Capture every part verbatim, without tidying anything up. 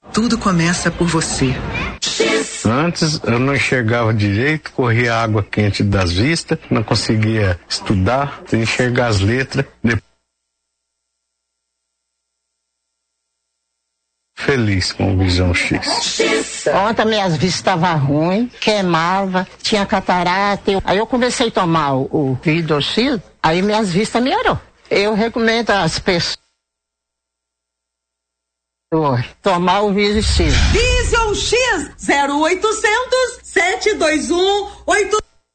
Tudo começa por você. Antes eu não enxergava direito, corria água quente das vistas, não conseguia estudar, enxergar as letras. Feliz com o Visão X. Ontem minhas vistas estavam ruins, queimava, tinha catarata. Aí eu comecei a tomar o, o Visão X, aí minhas vistas melhorou. Eu recomendo às pessoas tomar o Visão X. Visão X zero oitocentos, sete dois um, oito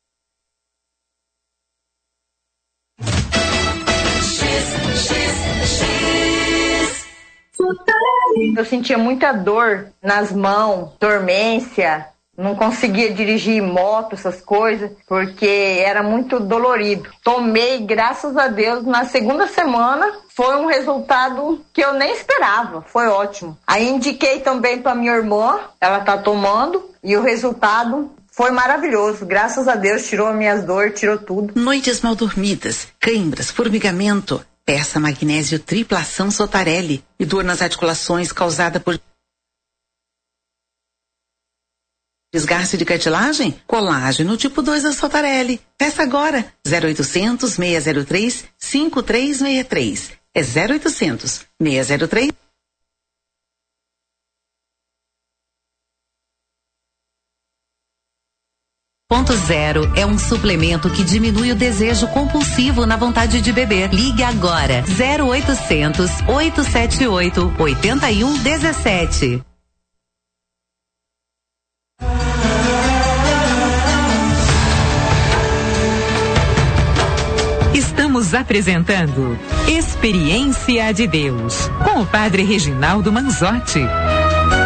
Eu sentia muita dor nas mãos, dormência, não conseguia dirigir moto, essas coisas, porque era muito dolorido. Tomei, graças a Deus, na segunda semana, foi um resultado que eu nem esperava, foi ótimo. Aí indiquei também para minha irmã, ela tá tomando, e o resultado foi maravilhoso, graças a Deus, tirou minhas dores, tirou tudo. Noites mal dormidas, câimbras, formigamento. Peça magnésio tripla ação Sotarelli e dor nas articulações causada por desgaste de cartilagem? Colágeno tipo dois da Sotarelli. Peça agora zero oitocentos, seis zero três, cinco três seis três. É zero oitocentos, seis zero três. Ponto Zero é um suplemento que diminui o desejo compulsivo na vontade de beber. Ligue agora zero oitocentos, oito sete oito, oito um um sete. Estamos apresentando Experiência de Deus com o Padre Reginaldo Manzotti.